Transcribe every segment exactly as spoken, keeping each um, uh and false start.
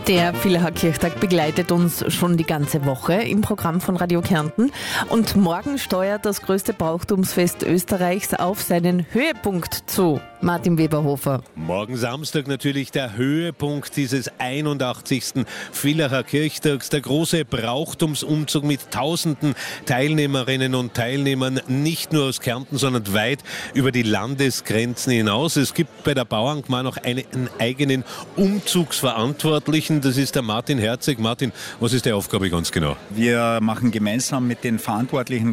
Der Villacher Kirchtag begleitet uns schon die ganze Woche im Programm von Radio Kärnten. Und morgen steuert das größte Brauchtumsfest Österreichs auf seinen Höhepunkt zu. Martin Weberhofer. Morgen Samstag natürlich der Höhepunkt dieses einundachtzigsten Villacher Kirchtags. Der große Brauchtumsumzug mit tausenden Teilnehmerinnen und Teilnehmern, nicht nur aus Kärnten, sondern weit über die Landesgrenzen hinaus. Es gibt bei der Bauerngemeinde noch einen eigenen Umzugsverantwortlichen. Das ist der Martin Herzig. Martin, was ist die Aufgabe ganz genau? Wir machen gemeinsam mit den verantwortlichen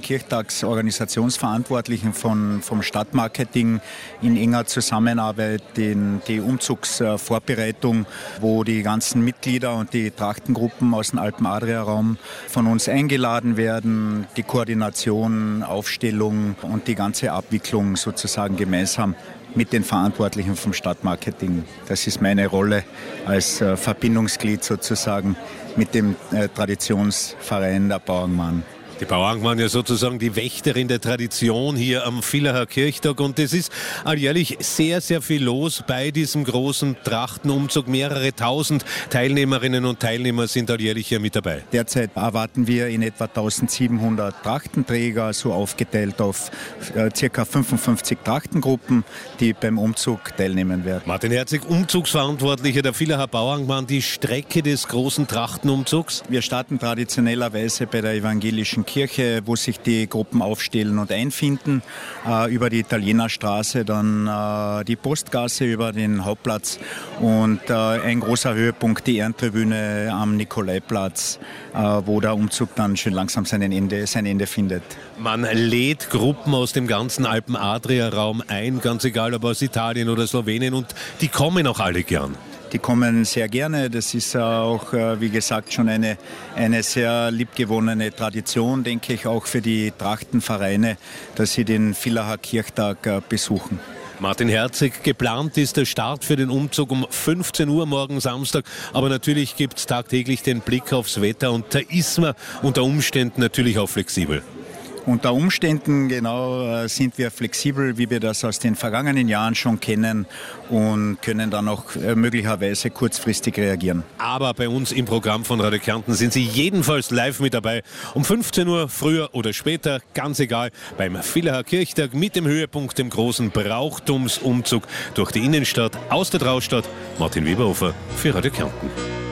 Kirchtagsorganisationsverantwortlichen von, vom Stadtmarketing in enger Zusammenarbeit den, die Umzugsvorbereitung, wo die ganzen Mitglieder und die Trachtengruppen aus dem Alpen-Adria-Raum von uns eingeladen werden, die Koordination, Aufstellung und die ganze Abwicklung sozusagen gemeinsam mit den Verantwortlichen vom Stadtmarketing. Das ist meine Rolle als äh, Verbindungsglied sozusagen mit dem äh, Traditionsverein der Bauerngemeinde. Die Bauerngemeinde ja sozusagen die Wächterin der Tradition hier am Villacher Kirchtag. Und es ist alljährlich sehr, sehr viel los bei diesem großen Trachtenumzug. Mehrere tausend Teilnehmerinnen und Teilnehmer sind alljährlich hier mit dabei. Derzeit erwarten wir in etwa eintausendsiebenhundert Trachtenträger, so aufgeteilt auf äh, ca. fünfundfünfzig Trachtengruppen, die beim Umzug teilnehmen werden. Martin Herzig, Umzugsverantwortlicher der Villacher Bauerngemeinde, die Strecke des großen Trachtenumzugs. Wir starten traditionellerweise bei der evangelischen Kirche, wo sich die Gruppen aufstellen und einfinden, äh, über die Italienerstraße, dann äh, die Postgasse über den Hauptplatz und äh, ein großer Höhepunkt, die Ehrentribüne am Nikolaiplatz, äh, wo der Umzug dann schön langsam sein Ende, sein Ende findet. Man lädt Gruppen aus dem ganzen Alpen-Adria-Raum ein, ganz egal ob aus Italien oder Slowenien, und die kommen auch alle gern. Die kommen sehr gerne. Das ist auch, wie gesagt, schon eine, eine sehr liebgewonnene Tradition, denke ich, auch für die Trachtenvereine, dass sie den Villacher Kirchtag besuchen. Martin Herzig, geplant ist der Start für den Umzug um fünfzehn Uhr morgen Samstag, aber natürlich gibt es tagtäglich den Blick aufs Wetter und da ist man unter Umständen natürlich auch flexibel. Unter Umständen genau sind wir flexibel, wie wir das aus den vergangenen Jahren schon kennen, und können dann auch möglicherweise kurzfristig reagieren. Aber bei uns im Programm von Radio Kärnten sind Sie jedenfalls live mit dabei. Um fünfzehn Uhr, früher oder später, ganz egal, beim Villacher Kirchtag mit dem Höhepunkt, dem großen Brauchtumsumzug durch die Innenstadt, aus der Traustad. Martin Weberhofer für Radio Kärnten.